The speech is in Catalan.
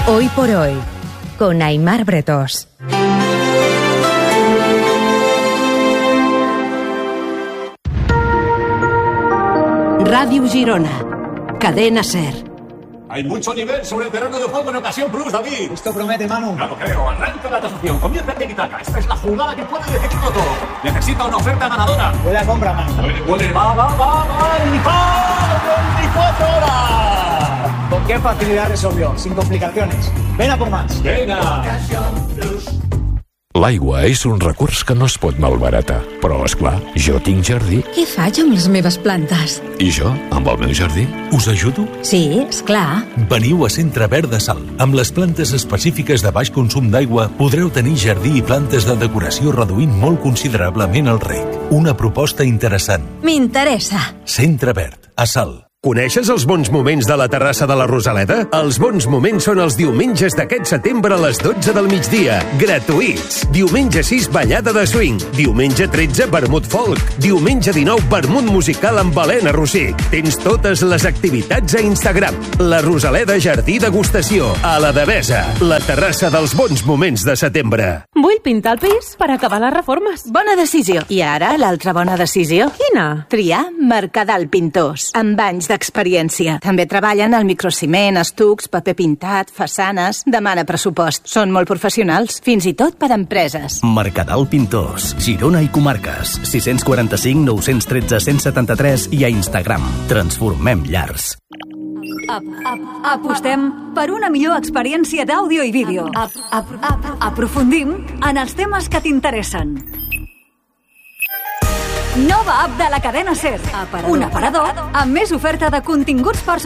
Hoy por hoy, con Aimar Bretós. Radio Girona, Cadena Ser. Hay mucho nivel sobre el terreno de juego en Ocasión Plus, David. Esto promete, Manu. Ya lo creo. Arranca la tasación. Comienza el tiki-taka. Esta es la jugada que puede decidirlo todo. Necesita una oferta ganadora. Buena compra, Manu. Puede. Va. ¡Y ¡24 horas! ¿Con qué facilidad resolvió? Sin complicaciones. Ven a por más. Venga. L'aigua és un recurs que no es pot malbaratar. Però, esclar, jo tinc jardí. Què faig amb les meves plantes? I jo, amb el meu jardí, us ajudo? Sí, esclar. Veniu a Centre Verd de Salt. Amb les plantes específiques de baix consum d'aigua podreu tenir jardí i plantes de decoració reduint molt considerablement el reg. Una proposta interessant. M'interessa. Centre Verd, a Salt. Coneixes els bons moments de la terrassa de la Rosaleda? Els bons moments són els diumenges d'aquest setembre a les 12 del migdia. Gratuïts. Diumenge 6, ballada de swing. Diumenge 13, vermut folk. Diumenge 19, vermut musical amb Helena Rosich. Tens totes les activitats a Instagram. La Rosaleda Jardí Degustació, a la Devesa. La terrassa dels bons moments de setembre. Vull pintar el pis per acabar les reformes. Bona decisió. I ara, l'altra bona decisió? Quina? Triar Mercadal Pintors, amb anys d'experiència. També treballen al microciment, estucs, paper pintat, façanes. Demana pressupost. Són molt professionals, fins i tot per a empreses. Mercadal Pintors, Girona i comarques. 645 913 173 i a Instagram. Transformem llars. Apostem per una millor experiència d'àudio i vídeo. Aprofundim en els temes que t'interessen. Nova app de la cadena SER. Un aparador amb més oferta de continguts personals.